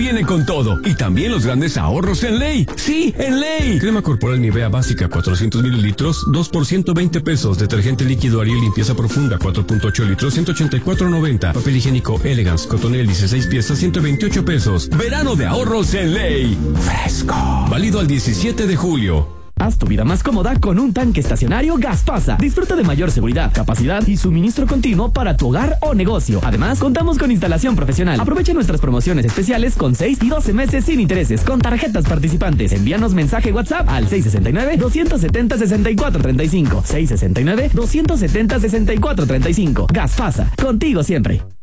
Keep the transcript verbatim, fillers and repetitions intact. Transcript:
viene con todo. Y también los grandes ahorros en Ley. ¡Sí, en Ley! Crema corporal Nivea básica cuatrocientos mililitros, dos por ciento veinte pesos. Detergente líquido Ariel limpieza profunda cuatro punto ocho litros, ciento ochenta y cuatro noventa. Papel higiénico Elegance Cotonel dieciséis piezas, ciento veintiocho pesos. Verano de ahorros en Ley. Fresco. Válido al diecisiete de julio. Haz tu vida más cómoda con un tanque estacionario Gaspasa. Disfruta de mayor seguridad, capacidad y suministro continuo para tu hogar o negocio. Además, contamos con instalación profesional. Aprovecha nuestras promociones especiales con seis y doce meses sin intereses con tarjetas participantes. Envíanos mensaje WhatsApp al seis sesenta y nueve, doscientos setenta, sesenta y cuatro treinta y cinco. seis sesenta y nueve, doscientos setenta, sesenta y cuatro treinta y cinco. Gaspasa, contigo siempre.